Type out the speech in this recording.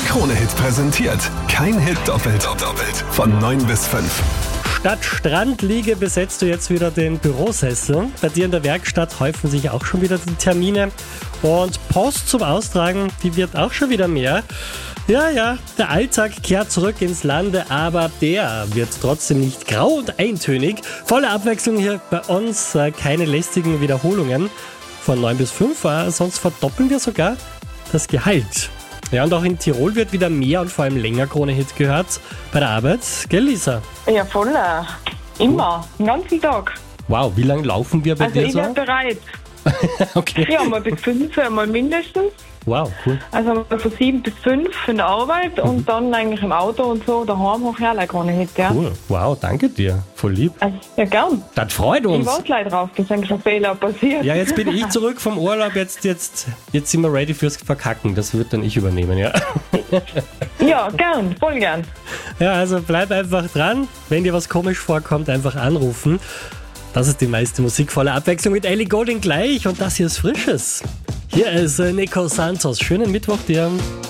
Krone-Hit präsentiert. Kein Hit doppelt. Von 9 bis 5. Statt Strandliege besetzt du jetzt wieder den Bürosessel. Bei dir in der Werkstatt häufen sich auch schon wieder die Termine. Und Post zum Austragen, die wird auch schon wieder mehr. Ja, der Alltag kehrt zurück ins Lande, aber der wird trotzdem nicht grau und eintönig. Volle Abwechslung hier bei uns, keine lästigen Wiederholungen. Von 9 bis 5, sonst verdoppeln wir sogar das Gehalt. Ja, und auch in Tirol wird wieder mehr und vor allem länger Krone-Hit gehört bei der Arbeit. Gell, Lisa? Ja, voll. Immer. Den ganzen Tag. Wow, wie lange laufen wir bei Also dir ich so? bin bereit. Okay. Ja, mal bis 5, einmal mindestens. Wow, cool. Also mal von 7 bis 5 in der Arbeit und dann eigentlich im Auto und so daheim hoch her, Krone-Hit, ja. Cool. Wow, danke dir. Voll lieb. Also, ja, gern. Das freut Ich uns. warte gleich drauf, dass eigentlich ein Fehler passiert. Ja, jetzt bin ich zurück vom Urlaub. Jetzt sind wir ready fürs Verkacken. Das wird dann ich übernehmen, ja. Ja, gern. Voll gern. Ja, also bleib einfach dran. Wenn dir was komisch vorkommt, einfach anrufen. Das ist die meiste Musik voller Abwechslung mit Ellie Goulding gleich. Und das hier ist Frisches. Hier ist Nico Santos. Schönen Mittwoch dir.